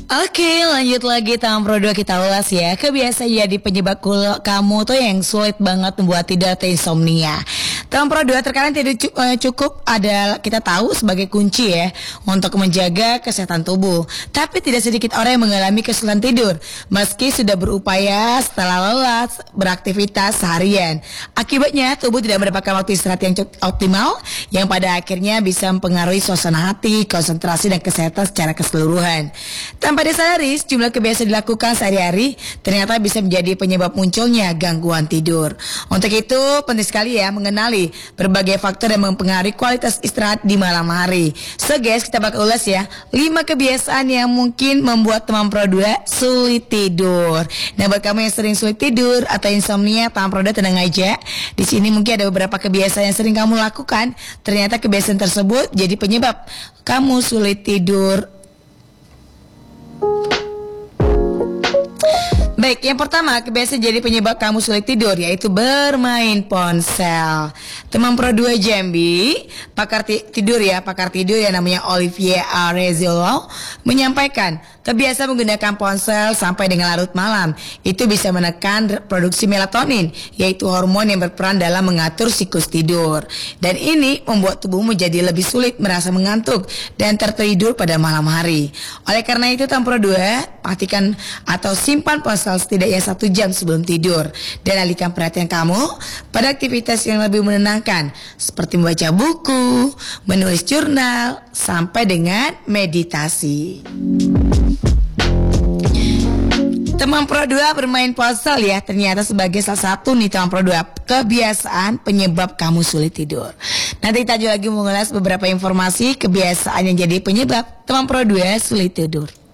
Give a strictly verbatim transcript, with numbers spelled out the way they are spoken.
Oke, lanjut lagi tahun Pro dua kita ulas ya. Kebiasaan jadi penyebab kul- kamu tuh yang sulit banget membuat tidur atau insomnia. Tahun Pro dua terkadang tidak cu- eh, cukup ada kita tahu sebagai kunci ya untuk menjaga kesehatan tubuh. Tapi tidak sedikit orang yang mengalami kesulitan tidur meski sudah berupaya setelah lelah beraktivitas seharian. Akibatnya tubuh tidak mendapatkan waktu istirahat yang cukup optimal yang pada akhirnya bisa mempengaruhi suasana hati, konsentrasi dan kesehatan secara keseluruhan. Tanpa disadari, sejumlah kebiasaan dilakukan sehari-hari ternyata bisa menjadi penyebab munculnya gangguan tidur. Untuk itu, penting sekali ya mengenali berbagai faktor yang mempengaruhi kualitas istirahat di malam hari. So guys, kita bakal ulas ya lima kebiasaan yang mungkin membuat teman Pro dua sulit tidur. Nah, buat kamu yang sering sulit tidur atau insomnia, teman Pro dua tenang aja. Di sini mungkin ada beberapa kebiasaan yang sering kamu lakukan. Ternyata kebiasaan tersebut jadi penyebab kamu sulit tidur. Baik, yang pertama kebiasaan jadi penyebab kamu sulit tidur yaitu bermain ponsel. Teman Pro dua Jambi, pakar ti- tidur ya, pakar tidur yang namanya Olivier Arezzo menyampaikan kebiasaan menggunakan ponsel sampai dengan larut malam itu bisa menekan produksi melatonin, yaitu hormon yang berperan dalam mengatur siklus tidur. Dan ini membuat tubuh menjadi lebih sulit merasa mengantuk dan tertidur pada malam hari. Oleh karena itu, Teman Pro dua pastikan atau simpan ponsel setidaknya satu jam sebelum tidur dan alihkan perhatian kamu pada aktivitas yang lebih menenangkan seperti membaca buku, menulis jurnal, sampai dengan meditasi. Teman Pro dua bermain ponsel ya ternyata sebagai salah satu nih teman Pro dua kebiasaan penyebab kamu sulit tidur. Nanti kita juga lagi mengulas beberapa informasi kebiasaan yang jadi penyebab teman Pro dua sulit tidur.